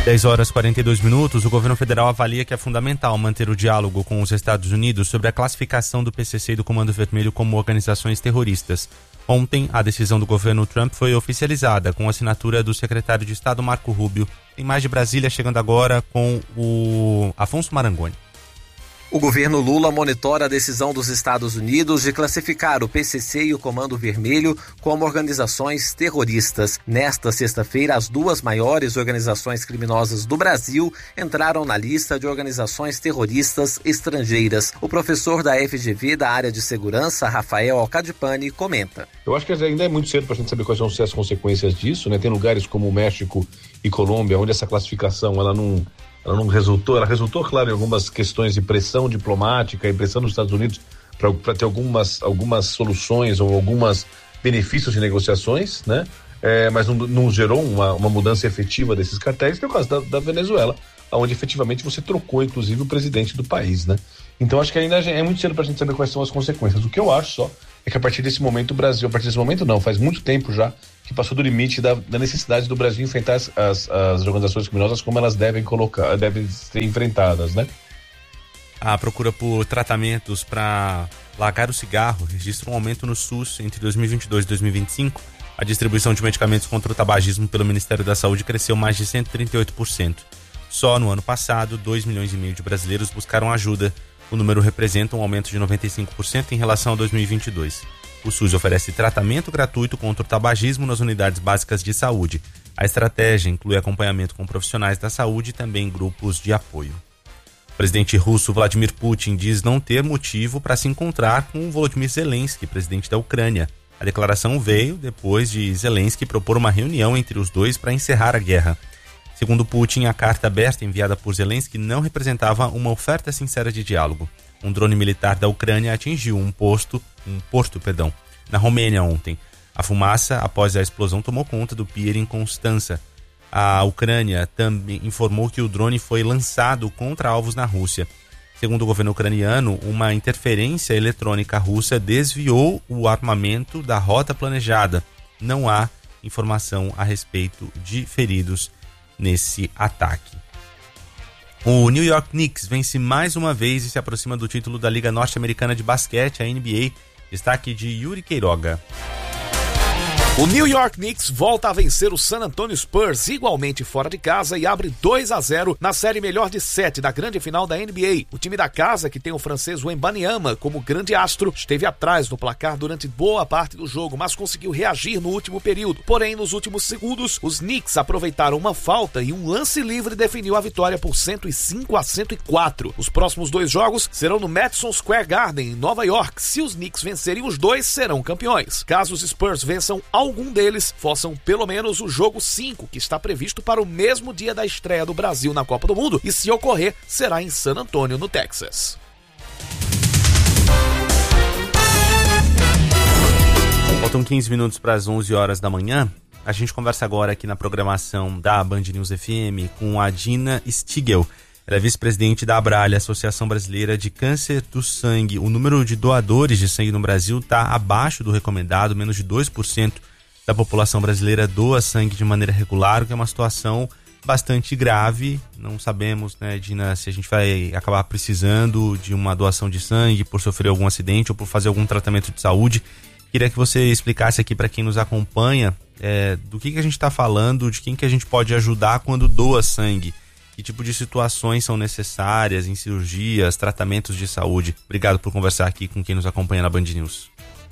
10h42, o governo federal avalia que é fundamental manter o diálogo com os Estados Unidos sobre a classificação do PCC e do Comando Vermelho como organizações terroristas. Ontem, a decisão do governo Trump foi oficializada com a assinatura do secretário de Estado Marco Rubio. Tem mais de Brasília chegando agora com o Afonso Marangoni. O governo Lula monitora a decisão dos Estados Unidos de classificar o PCC e o Comando Vermelho como organizações terroristas. Nesta sexta-feira, as duas maiores organizações criminosas do Brasil entraram na lista de organizações terroristas estrangeiras. O professor da FGV da área de segurança, Rafael Alcadipani, comenta. Eu acho que ainda é muito cedo para a gente saber quais vão ser as consequências disso, né? Tem lugares como o México e Colômbia, onde essa classificação ela não resultou, ela resultou, claro, em algumas questões de pressão diplomática e pressão dos Estados Unidos para ter algumas soluções ou alguns benefícios de negociações, né? Mas não gerou uma mudança efetiva desses cartéis, que é o caso da Venezuela, onde efetivamente você trocou, inclusive, o presidente do país, né? Então acho que ainda é muito cedo para a gente saber quais são as consequências. O que eu acho só é que a partir desse momento o Brasil, faz muito tempo já, que passou do limite da necessidade do Brasil enfrentar as organizações criminosas como elas devem ser enfrentadas, né? A procura por tratamentos para largar o cigarro registra um aumento no SUS entre 2022 e 2025. A distribuição de medicamentos contra o tabagismo pelo Ministério da Saúde cresceu mais de 138%. Só no ano passado, 2,5 milhões de brasileiros buscaram ajuda. O número representa um aumento de 95% em relação a 2022. O SUS oferece tratamento gratuito contra o tabagismo nas unidades básicas de saúde. A estratégia inclui acompanhamento com profissionais da saúde e também grupos de apoio. O presidente russo Vladimir Putin diz não ter motivo para se encontrar com Volodymyr Zelensky, presidente da Ucrânia. A declaração veio depois de Zelensky propor uma reunião entre os dois para encerrar a guerra. Segundo Putin, a carta aberta enviada por Zelensky não representava uma oferta sincera de diálogo. Um drone militar da Ucrânia atingiu um porto na Romênia ontem. A fumaça, após a explosão, tomou conta do pier em Constança. A Ucrânia também informou que o drone foi lançado contra alvos na Rússia. Segundo o governo ucraniano, uma interferência eletrônica russa desviou o armamento da rota planejada. Não há informação a respeito de feridos nesse ataque. O New York Knicks vence mais uma vez e se aproxima do título da Liga Norte-Americana de Basquete, a NBA. Destaque de Yuri Queiroga. O New York Knicks volta a vencer o San Antonio Spurs igualmente fora de casa e abre 2-0 na série melhor de 7 da grande final da NBA. O time da casa, que tem o francês Wembanyama como grande astro, esteve atrás no placar durante boa parte do jogo, mas conseguiu reagir no último período. Porém, nos últimos segundos, os Knicks aproveitaram uma falta e um lance livre definiu a vitória por 105-104. Os próximos 2 jogos serão no Madison Square Garden, em Nova York. Se os Knicks vencerem os 2, serão campeões. Caso os Spurs vençam algum deles, forçam pelo menos o jogo 5, que está previsto para o mesmo dia da estreia do Brasil na Copa do Mundo, e se ocorrer, será em San Antonio, no Texas. Faltam 15 minutos para as 11 horas da manhã. A gente conversa agora aqui na programação da Band News FM com a Dina Stigel. Ela é vice-presidente da Abralha, Associação Brasileira de Câncer do Sangue. O número de doadores de sangue no Brasil está abaixo do recomendado, menos de 2% da população brasileira doa sangue de maneira regular, o que é uma situação bastante grave. Não sabemos, né, Dina, se a gente vai acabar precisando de uma doação de sangue por sofrer algum acidente ou por fazer algum tratamento de saúde. Queria que você explicasse aqui para quem nos acompanha do que a gente está falando, de quem que a gente pode ajudar quando doa sangue. Que tipo de situações são necessárias em cirurgias, tratamentos de saúde? Obrigado por conversar aqui com quem nos acompanha na Band News.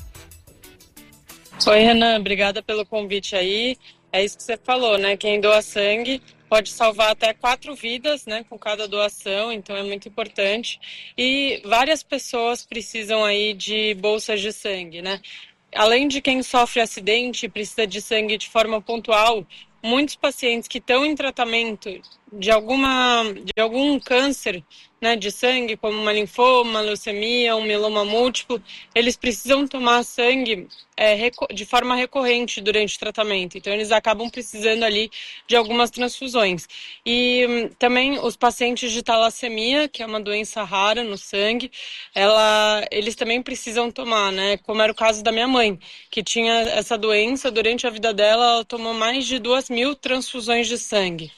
Oi, Renan, obrigada pelo convite aí. É isso que você falou, né? Quem doa sangue pode salvar até 4 vidas, né, com cada doação, então é muito importante. E várias pessoas precisam aí de bolsas de sangue, né? Além de quem sofre acidente e precisa de sangue de forma pontual, muitos pacientes que estão em tratamento de algum câncer, né, de sangue, como uma linfoma, leucemia, um mieloma múltiplo, eles precisam tomar sangue de forma recorrente durante o tratamento. Então, eles acabam precisando ali de algumas transfusões. E também os pacientes de talassemia, que é uma doença rara no sangue, eles também precisam tomar, né? Como era o caso da minha mãe, que tinha essa doença. Durante a vida dela, ela tomou mais de 2.000 transfusões de sangue.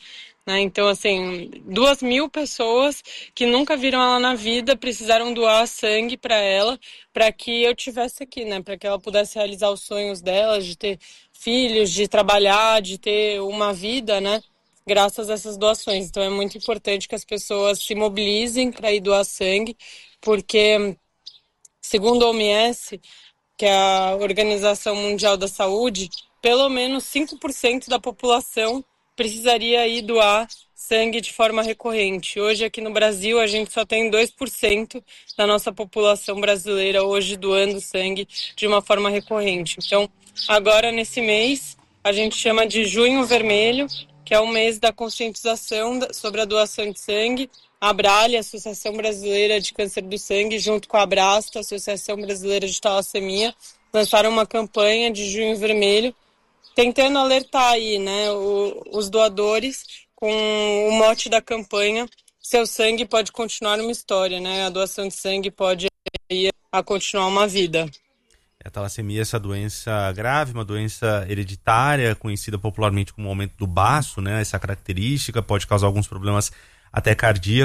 né? Então, assim, 2.000 pessoas que nunca viram ela na vida precisaram doar sangue para ela, para que eu tivesse aqui, né? Para que ela pudesse realizar os sonhos dela, de ter filhos, de trabalhar, de ter uma vida, né? Graças a essas doações. Então, é muito importante que as pessoas se mobilizem para ir doar sangue, porque, segundo a OMS, que é a Organização Mundial da Saúde, pelo menos 5% da população precisaria ir doar sangue de forma recorrente. Hoje, aqui no Brasil, a gente só tem 2% da nossa população brasileira hoje doando sangue de uma forma recorrente. Então, agora, nesse mês, a gente chama de Junho Vermelho, que é o mês da conscientização sobre a doação de sangue. A Abrale, Associação Brasileira de Câncer do Sangue, junto com a Abrasta, Associação Brasileira de Talassemia, lançaram uma campanha de Junho Vermelho, tentando alertar aí, né, os doadores com o mote da campanha: seu sangue pode continuar uma história, né? A doação de sangue pode ir a continuar uma vida. A talassemia é essa doença grave, uma doença hereditária, conhecida popularmente como aumento do baço, né? Essa característica pode causar alguns problemas até cardíacos.